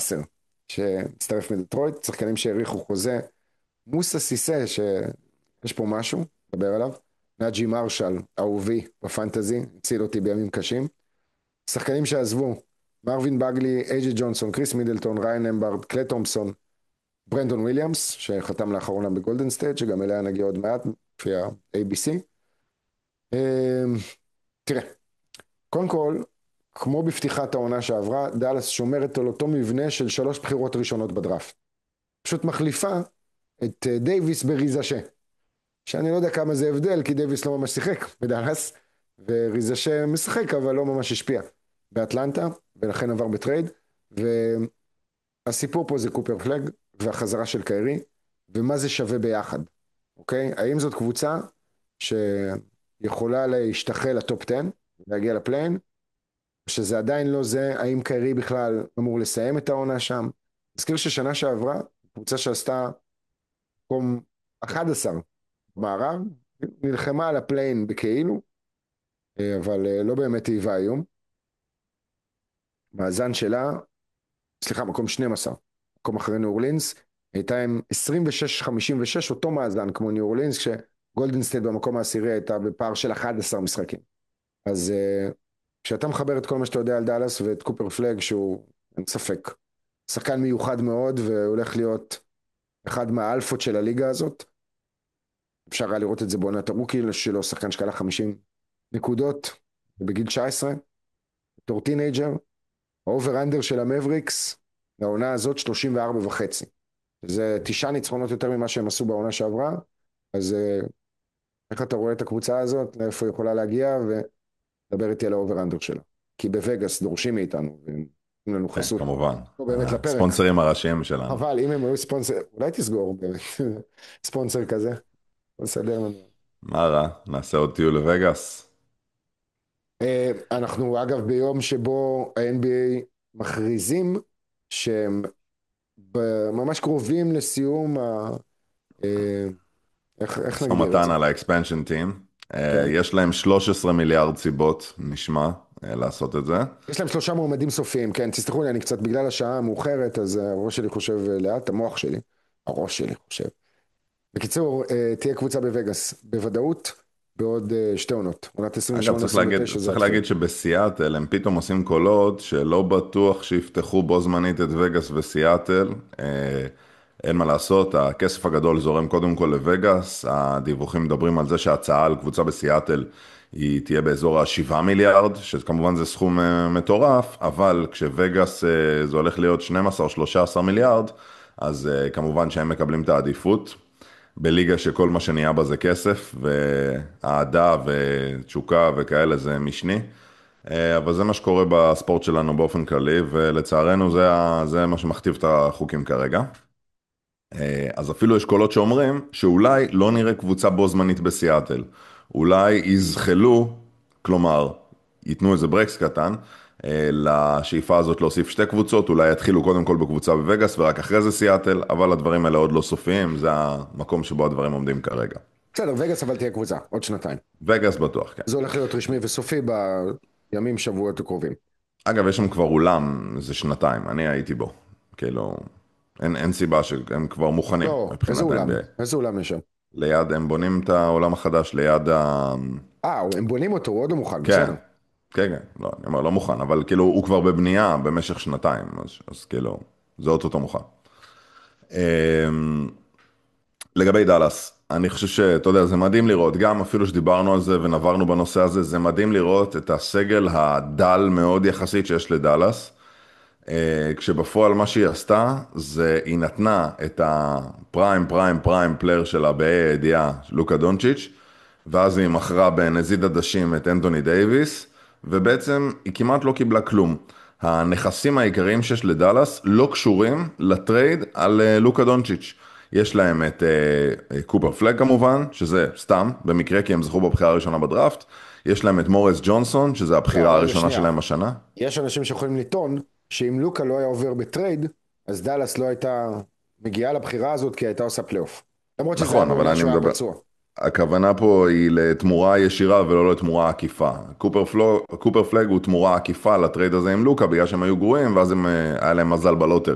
נאסר, שמצטרף מדטרויט, שחקנים שהעריכו חוזה, מוסה סיסה, שיש פה משהו, נדבר עליו, נאג'י מרשל, אהובי בפנטזי, הציל אותי בימים קשים, שחקנים שעזבו, מרווין בגלי, אייג'י ג'ונסון, קריס מידלטון, ריין אמברד, קלי תומפסון, ברנדון וויליאמס, שחתם לאחרונה בגולדן סטייט, שגם אליה נגיע עוד מעט, לפי ה-ABC. תראה, קודם כל, כמו בפתיחת העונה שעברה, דאלאס שומרת על אותו מבנה של 3 בחירות ראשונות בדראפט. פשוט מחליפה את דייביס בריזשה. שאני לא יודע כמה זה הבדל, כי דייביס לא ממש שיחק בדאלאס, וריזשה משחק, אבל לא ממש השפיע באטלנטה, ולכן עבר בטרייד, והסיפור פה זה קופר פלג, והחזרה של קיירי, ומה זה שווה ביחד, אוקיי? האם זאת קבוצה שיכולה להשתחל לטופ 10, להגיע לפליין, שזה עדיין לא זה, האם קיירי בכלל אמור לסיים את העונה שם? נזכיר ששנה שעברה, קבוצה שעשתה מקום 11 במערב, נלחמה על הפליין בכאילו, אבל לא באמת היווה היום. מאזן שלה, סליחה, מקום 12, מקום אחרי ניו אורלינס, הייתה עם 26-56, אותו מאזן כמו ניו אורלינס, כשגולדן סטייט במקום העשירי הייתה בפער של 11 משחקים. אז כשאתה מחבר את כל מה שאתה יודע על דאלאס ואת קופר פלג, שהוא, אין ספק, שחקן מיוחד מאוד, והולך להיות אחד מהאלפות של הליגה הזאת, אפשר היה לראות את זה בעונת הרוקי שלו, שחקן שקלה 50 נקודות, בגיל 19, בתור טינאג'ר, האובר-אנדר של המבריקס, העונה הזאת 34.5. זה 9 ניצחונות יותר ממה שהם עשו בעונה שעברה, אז איך אתה רואה את הקבוצה הזאת, לאיפה היא יכולה להגיע, ודבר איתי על האובר-אנדר שלה. כי בווגאס דורשים מאיתנו, ונותנים לנו חסות. כן, כמובן. לא באמת לפרק. ספונסרים הראשיים שלנו. אבל אם הם היו ספונסר, אולי תסגור באמת, ספונסר כזה, נסדר לנו. מה רע? נעשה עוד טיול לווגאס. אנחנו אגב ביום שבו ה-NBA מכריזים שהם ממש קרובים לסיום איך נגדיר את מתן זה? על האקספנשן טים. כן. יש להם 13 מיליארד סיבות, נשמע, לעשות את זה. יש להם 3 מועמדים סופיים, כן, תסתכלו לי, אני קצת בגלל השעה המאוחרת, אז הראש שלי חושב לאט, המוח שלי, הראש שלי חושב. בקיצור, תהיה קבוצה בווגאס, בוודאות, בעוד 2 עונות. עונת אגב, 28-29 צריך להגיד שבסיאטל הם פתאום עושים קולות שלא בטוח שיפתחו בו זמנית את וגאס וסיאטל. אין מה לעשות, הכסף הגדול זורם קודם כל לווגאס. הדיווחים מדברים על זה שההצעה על קבוצה בסיאטל היא תהיה באזור ה-7 מיליארד, שכמובן זה סכום מטורף, אבל כשווגאס זה הולך להיות 12 או 13 מיליארד, אז כמובן שהם מקבלים את העדיפות. בליגה שכל מה שנהיה בה זה כסף, והעדה ותשוקה וכאלה זה משני. אבל זה מה שקורה בספורט שלנו באופן כללי, ולצערנו זה מה שמכתיב את החוקים כרגע. אז אפילו יש קולות שאומרים שאולי לא נראה קבוצה בו זמנית בסיאטל. אולי יזחלו, כלומר, ייתנו איזה ברקס קטן, לשאיפה הזאת להוסיף 2 קבוצות, אולי יתחילו קודם כל בקבוצה בווגאס ורק אחרי זה סיאטל, אבל הדברים האלה עוד לא סופיים, זה המקום שבו הדברים עומדים כרגע. בסדר, וגאס אבל תהיה קבוצה, עוד 2 שנתיים. וגאס בטוח, כן. זה הולך להיות רשמי וסופי בימים, שבועות הקרובים. אגב, יש שם כבר אולם, זה 2 אני הייתי בו. כאילו, אין סיבה שהם כבר מוכנים לא, מבחינת איזה אולם? NBA. איזה אולם יש שם? ליד, הם בונים את העולם החדש, ליד ה... הם בונים אותו, הוא עוד לא מוכן, כן, בסדר. כן, כן, לא, אני אומר, לא מוכן, אבל כאילו, הוא כבר בבנייה במשך 2 אז כאילו, זה אותו מוכן. לגבי דאלאס, אני חושב שאתה יודע, זה מדהים לראות, גם אפילו שדיברנו על זה ונברנו בנושא הזה, זה מדהים לראות את הסגל הדל מאוד יחסית שיש לדאלאס, כשבפועל מה שהיא עשתה, זה היא נתנה את הפריים פלייר שלה בידיעה, לוקה דונצ'יץ', ואז היא מכרה בנזיד עדשים את אנתוני דייביס, ובעצם היא כמעט לא קיבלה כלום. הנכסים העיקריים שיש לדאלאס לא קשורים לטרייד על לוקה דונצ'יץ'. יש להם את קופר פלג כמובן, שזה סתם, במקרה כי הם זכו בבחירה הראשונה בדראפט. יש להם את מוריס ג'ונסון, שזה הבחירה הראשונה שלהם השנה. יש אנשים שיכולים לטעון שאם לוקה לא היה עובר בטרייד, אז דאלאס לא הייתה מגיעה לבחירה הזאת כי הייתה עושה פלייאוף. למרות שזה היה נכון, אבל בעונה אני שהוא היה מדבר... פצוע. הכוונה פה היא לתמורה ישירה ולא לתמורה עקיפה. קופר פלג הוא תמורה עקיפה לטרייד הזה עם לוקה, בגלל שהם היו גרועים, ואז היה להם מזל בלוטרי.